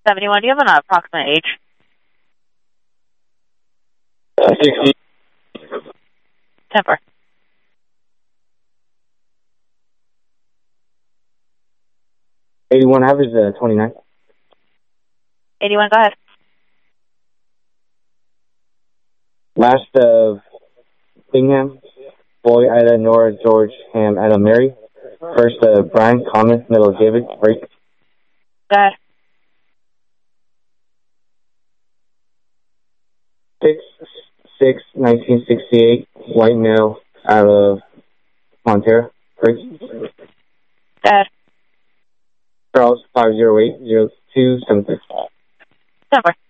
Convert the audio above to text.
71, do you have an approximate age? 60. Temper. 81 average, 29. 81, go ahead. Last of Bingham, Boy, Ida, Nora, George, Ham, Adam, Mary. First, Brian, Common, middle, David, break. Go ahead. 6/6/1968, white male, out of Montero, break. Go ahead. Charles, 508-0276. Temper.